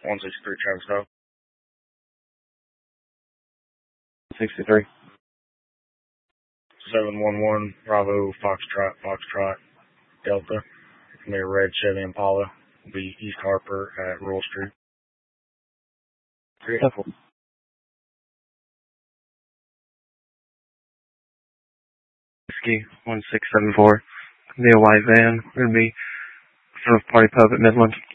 163 Travis Dog. 63. 711 Bravo Foxtrot Delta. Near red Chevy Impala. Will be East Harper at Royal Street. Careful. Whiskey 1674. Be a white van. We're going to be in front of Party Pub at Midland.